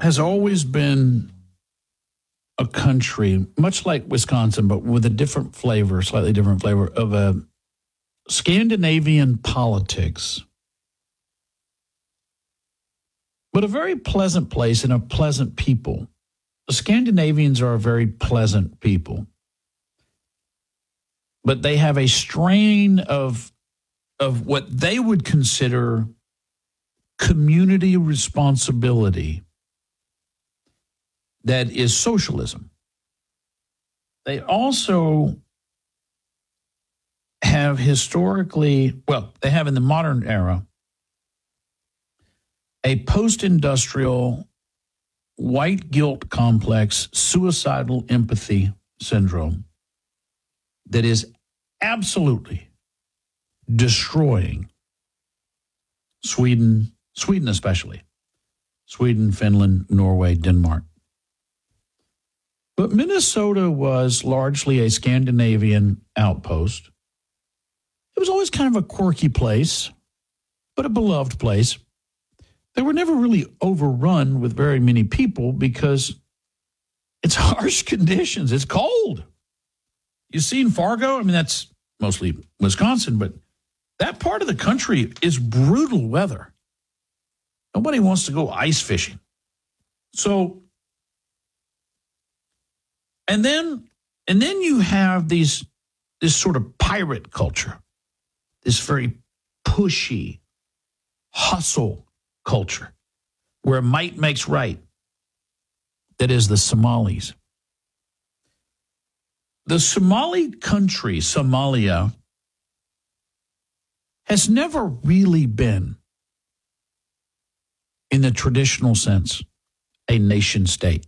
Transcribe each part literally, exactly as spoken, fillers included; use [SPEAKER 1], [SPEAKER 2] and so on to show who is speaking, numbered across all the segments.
[SPEAKER 1] has always been a country, much like Wisconsin, but with a different flavor, slightly different flavor, of a Scandinavian politics. But a very pleasant place and a pleasant people. The Scandinavians are a very pleasant people. But they have a strain of, of what they would consider community responsibility that is socialism. They also have historically, well, they have in the modern era, a post-industrial white guilt complex, suicidal empathy syndrome that is absolutely destroying Sweden, Sweden especially, Sweden, Finland, Norway, Denmark. But Minnesota was largely a Scandinavian outpost. It was always kind of a quirky place, but a beloved place. They were never really overrun with very many people because it's harsh conditions. It's cold. You see in Fargo, I mean, that's mostly Wisconsin, but that part of the country is brutal weather. Nobody wants to go ice fishing. So, and then, and then you have these, this sort of pirate culture, this very pushy hustle culture where might makes right. That is the Somalis. The Somali country, Somalia, has never really been, in the traditional sense, a nation state.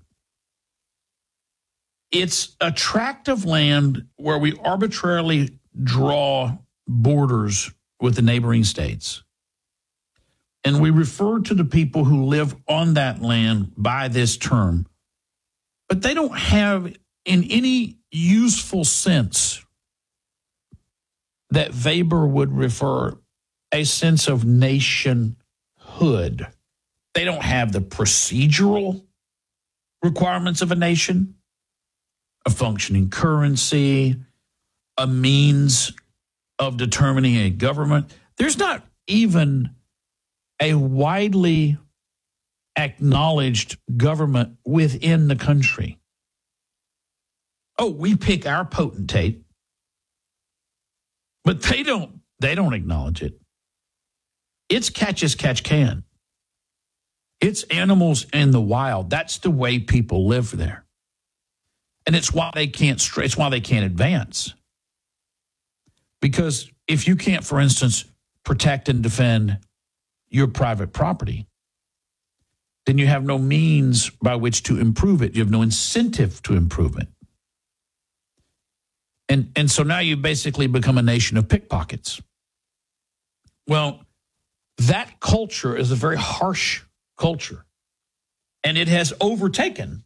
[SPEAKER 1] It's a tract of land where we arbitrarily draw borders with the neighboring states. And we refer to the people who live on that land by this term. But they don't have, in any useful sense, that Weber would refer a sense of nationhood. They don't have the procedural requirements of a nation, a functioning currency, a means of determining a government. There's not even a widely acknowledged government within the country. Oh, we pick our potentate, but they don't, they don't acknowledge it. It's catch as catch can. It's animals in the wild. That's the way people live there. And it's why they can't, it's why they can't advance. Because if you can't, for instance, protect and defend your private property, then you have no means by which to improve it. You have no incentive to improve it. And, and so now you basically become a nation of pickpockets. Well, that culture is a very harsh culture, and it has overtaken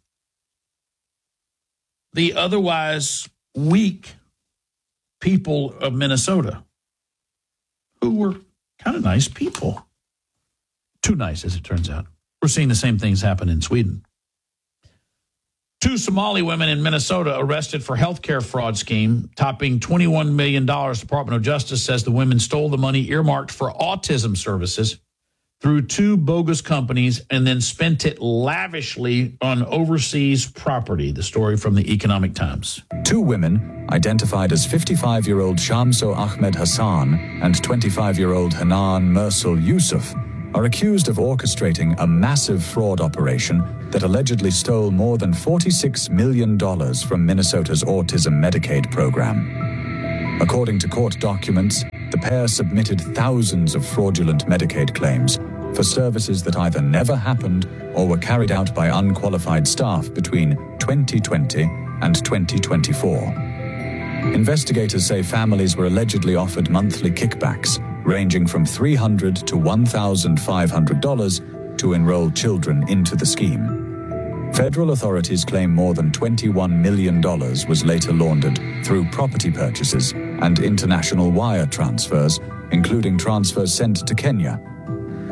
[SPEAKER 1] the otherwise weak people of Minnesota, who were kind of nice people. Too nice, as it turns out. We're seeing the same things happen in Sweden. Two Somali women in Minnesota arrested for healthcare fraud scheme, topping twenty-one million dollars. Department of Justice says the women stole the money earmarked for autism services through two bogus companies and then spent it lavishly on overseas property. The story from the Economic Times.
[SPEAKER 2] Two women, identified as fifty-five-year-old Shamso Ahmed Hassan and twenty-five-year-old Hanan Mursal Yusuf, are accused of orchestrating a massive fraud operation that allegedly stole more than forty-six million dollars from Minnesota's autism Medicaid program. According to court documents, the pair submitted thousands of fraudulent Medicaid claims for services that either never happened or were carried out by unqualified staff between twenty twenty and twenty twenty-four. Investigators say families were allegedly offered monthly kickbacks ranging from three hundred dollars to one thousand five hundred dollars to enroll children into the scheme. Federal authorities claim more than twenty-one million dollars was later laundered through property purchases and international wire transfers, including transfers sent to Kenya.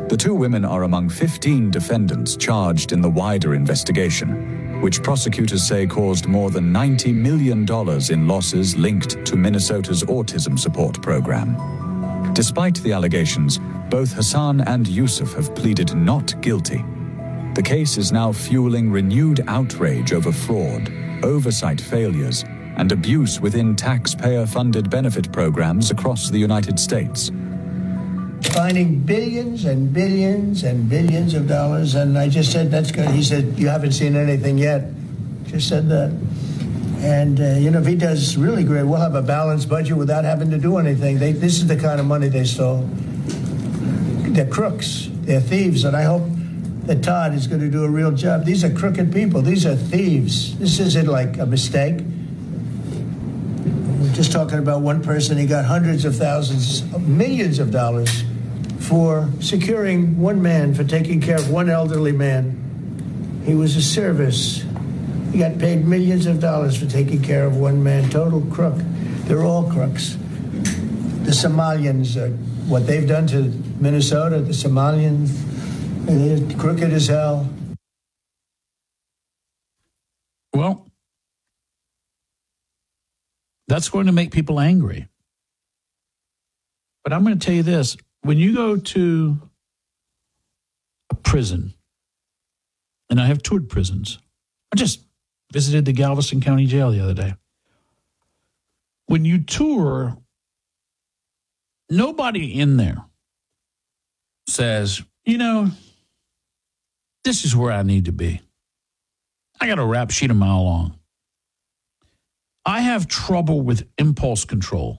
[SPEAKER 2] The two women are among fifteen defendants charged in the wider investigation, which prosecutors say caused more than ninety million dollars in losses linked to Minnesota's autism support program. Despite the allegations, both Hassan and Yusuf have pleaded not guilty. The case is now fueling renewed outrage over fraud, oversight failures, and abuse within taxpayer-funded benefit programs across the United States.
[SPEAKER 3] Finding billions and billions and billions of dollars, and I just said, that's good. He said, you haven't seen anything yet. Just said that. And, uh, you know, if he does really great, we'll have a balanced budget without having to do anything. They, this is the kind of money they stole. They're crooks. They're thieves, and I hope that Todd is going to do a real job. These are crooked people. These are thieves. This isn't like a mistake. We're just talking about one person. He got hundreds of thousands, millions of dollars for securing one man, for taking care of one elderly man. He was a service. He got paid millions of dollars for taking care of one man. Total crook. They're all crooks. The Somalians, uh, what they've done to Minnesota, the Somalians, they're crooked as hell.
[SPEAKER 1] Well, that's going to make people angry. But I'm going to tell you this. When you go to a prison, and I have toured prisons. I just visited the Galveston County Jail the other day. When you tour, nobody in there says, you know, this is where I need to be. I got a rap sheet a mile long. I have trouble with impulse control.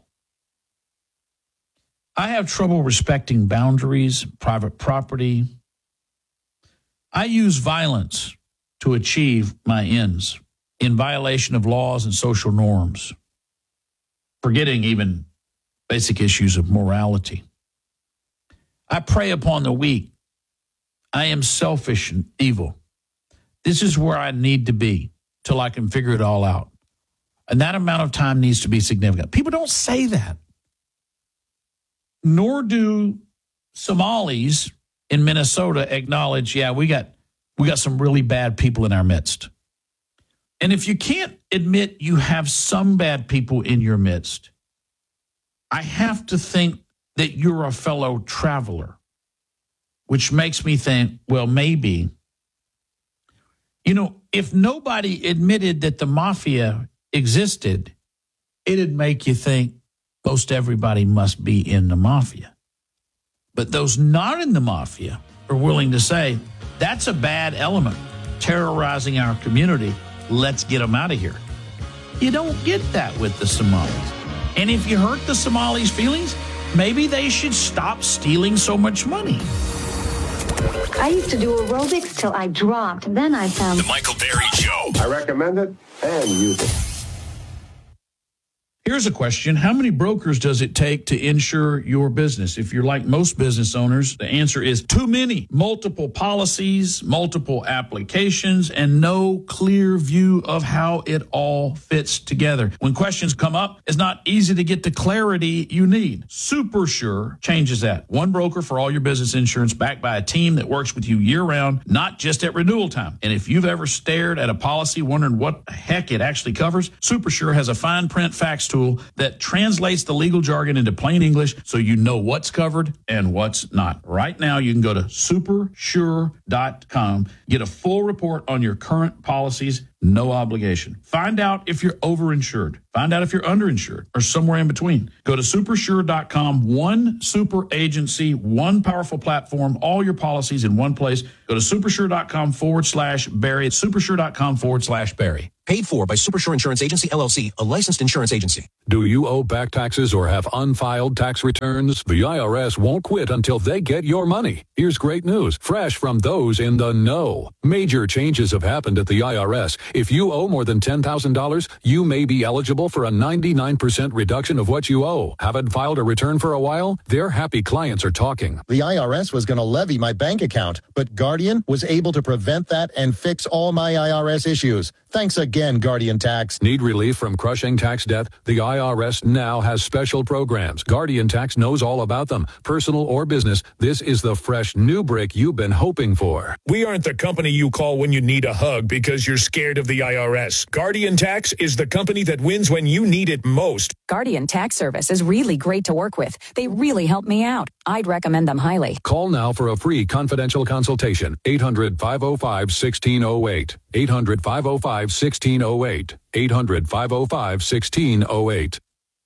[SPEAKER 1] I have trouble respecting boundaries, private property. I use violence to achieve my ends in violation of laws and social norms, forgetting even basic issues of morality. I prey upon the weak. I am selfish and evil. This is where I need to be till I can figure it all out. And that amount of time needs to be significant. People don't say that. Nor do Somalis in Minnesota acknowledge, yeah, we got we got some really bad people in our midst. And if you can't admit you have some bad people in your midst, I have to think that you're a fellow traveler, which makes me think, well, maybe, you know, if nobody admitted that the mafia existed, it'd make you think most everybody must be in the mafia. But those not in the mafia are willing to say, that's a bad element terrorizing our community. Let's get them out of here. You don't get that with the Somalis. And if you hurt the Somalis' feelings, maybe they should stop stealing so much money.
[SPEAKER 4] I used to do aerobics till I dropped. Then I found
[SPEAKER 5] The Michael Berry Show.
[SPEAKER 6] I recommend it and use it.
[SPEAKER 1] Here's a question. How many brokers does it take to insure your business? If you're like most business owners, the answer is too many. Multiple policies, multiple applications, and no clear view of how it all fits together. When questions come up, it's not easy to get the clarity you need. SuperSure changes that. One broker for all your business insurance, backed by a team that works with you year-round, not just at renewal time. And if you've ever stared at a policy wondering what the heck it actually covers, SuperSure has a fine print fax tool that translates the legal jargon into plain English so you know what's covered and what's not. Right now, you can go to super sure dot com, get a full report on your current policies, no obligation. Find out if you're overinsured. Find out if you're underinsured or somewhere in between. Go to super sure dot com, one super agency, one powerful platform, all your policies in one place. Go to supersure dot com forward slash Barry. supersure dot com forward slash Barry.
[SPEAKER 7] Paid for by SuperSure Insurance Agency, L L C, a licensed insurance agency.
[SPEAKER 8] Do you owe back taxes or have unfiled tax returns? The I R S won't quit until they get your money. Here's great news, fresh from those in the know. Major changes have happened at the I R S. If you owe more than ten thousand dollars, you may be eligible for a ninety-nine percent reduction of what you owe. Haven't filed a return for a while? Their happy clients are talking.
[SPEAKER 9] The I R S was going to levy my bank account, but Guardian was able to prevent that and fix all my I R S issues.
[SPEAKER 5] Thanks again, Guardian Tax.
[SPEAKER 8] Need relief from crushing tax debt? The I R S now has special programs. Guardian Tax knows all about them. Personal or business, this is the fresh new brick you've been hoping for.
[SPEAKER 9] We aren't the company you call when you need a hug because you're scared of the I R S. Guardian Tax is the company that wins when you need it most.
[SPEAKER 10] Guardian Tax Service is really great to work with. They really help me out. I'd recommend them highly.
[SPEAKER 8] Call now for a free confidential consultation. eight hundred, five oh five, one six oh eight. eight hundred, five oh five, one six oh eight. eight hundred, five oh five, one six oh eight.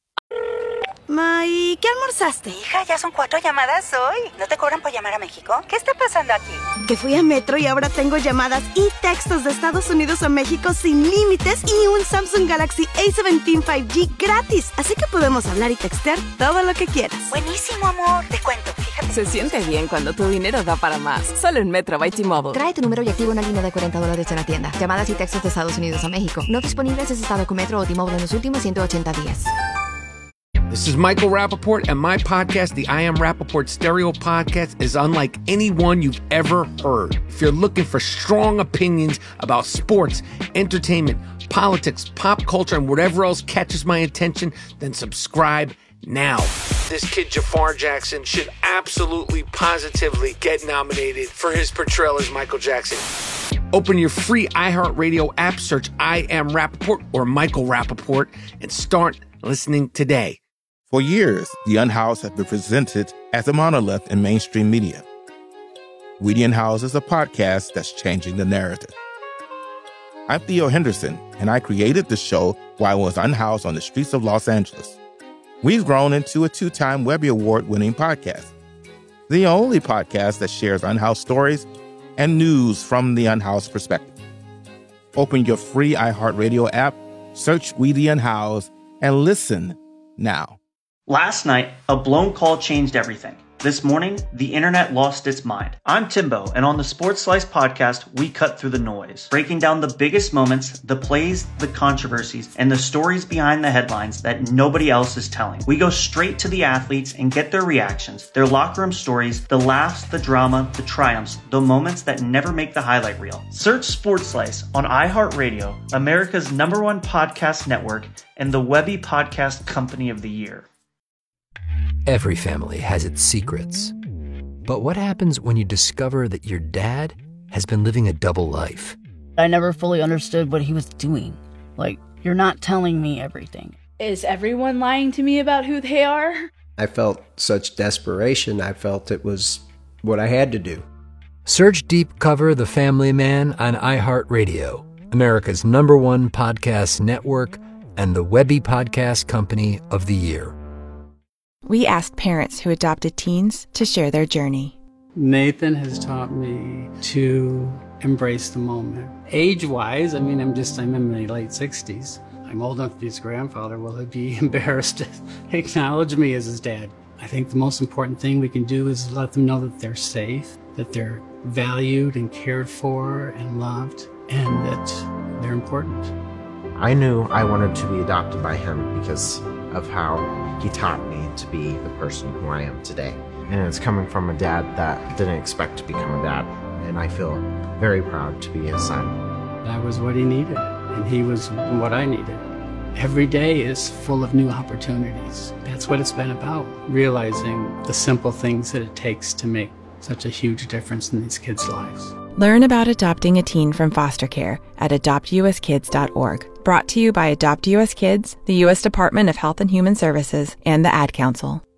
[SPEAKER 11] Ma, ¿y qué almorzaste?
[SPEAKER 12] Hija, ya son cuatro llamadas hoy. ¿No te cobran por llamar a México? ¿Qué está pasando aquí?
[SPEAKER 11] Que fui a Metro y ahora tengo llamadas y textos de Estados Unidos a México sin límites y un Samsung Galaxy A diecisiete cinco G gratis. Así que podemos hablar y textear todo lo que quieras.
[SPEAKER 12] Buenísimo, amor. Te cuento, fíjate.
[SPEAKER 13] Se siente bien cuando tu dinero da para más. Solo en Metro by T-Mobile.
[SPEAKER 14] Trae tu número y activa una línea de cuarenta dólares en la tienda. Llamadas y textos de Estados Unidos a México. No disponibles si has estado con Metro o T-Mobile en los últimos ciento ochenta días.
[SPEAKER 15] This is Michael Rappaport, and my podcast, the I Am Rappaport Stereo Podcast, is unlike anyone you've ever heard. If you're looking for strong opinions about sports, entertainment, politics, pop culture, and whatever else catches my attention, then subscribe now. This kid, Jafar Jackson, should absolutely, positively get nominated for his portrayal as Michael Jackson. Open your free iHeartRadio app, search I Am Rappaport or Michael Rappaport, and start listening today.
[SPEAKER 16] For years, The Unhoused have been presented as a monolith in mainstream media. We The Unhoused is a podcast that's changing the narrative. I'm Theo Henderson, and I created the show while I was unhoused on the streets of Los Angeles. We've grown into a two-time Webby Award-winning podcast, the only podcast that shares unhoused stories and news from the unhoused perspective. Open your free iHeartRadio app, search We The Unhoused, and listen now.
[SPEAKER 17] Last night, a blown call changed everything. This morning, the internet lost its mind. I'm Timbo, and on the Sports Slice podcast, we cut through the noise, breaking down the biggest moments, the plays, the controversies, and the stories behind the headlines that nobody else is telling. We go straight to the athletes and get their reactions, their locker room stories, the laughs, the drama, the triumphs, the moments that never make the highlight reel. Search Sports Slice on iHeartRadio, America's number one podcast network, and the Webby Podcast Company of the Year.
[SPEAKER 18] Every family has its secrets. But what happens when you discover that your dad has been living a double life?
[SPEAKER 19] I never fully understood what he was doing. Like, you're not telling me everything.
[SPEAKER 20] Is everyone lying to me about who they are?
[SPEAKER 21] I felt such desperation. I felt it was what I had to do.
[SPEAKER 18] Search Deep Cover The Family Man on iHeartRadio, America's number one podcast network, and the Webby Podcast Company of the Year.
[SPEAKER 22] We asked parents who adopted teens to share their journey.
[SPEAKER 23] Nathan has taught me to embrace the moment. Age-wise, I mean, I'm just, I'm in my late sixties. I'm old enough to be his grandfather. Will he be embarrassed to acknowledge me as his dad? I think the most important thing we can do is let them know that they're safe, that they're valued and cared for and loved, and that they're important.
[SPEAKER 24] I knew I wanted to be adopted by him because of how he taught me to be the person who I am today. And it's coming from a dad that didn't expect to become a dad. And I feel very proud to be his son.
[SPEAKER 23] I was what he needed, and he was what I needed. Every day is full of new opportunities. That's what it's been about, realizing the simple things that it takes to make such a huge difference in these kids' lives.
[SPEAKER 22] Learn about adopting a teen from foster care at adopt u s kids dot org. Brought to you by Adopt U S Kids, the U S Department of Health and Human Services, and the Ad Council.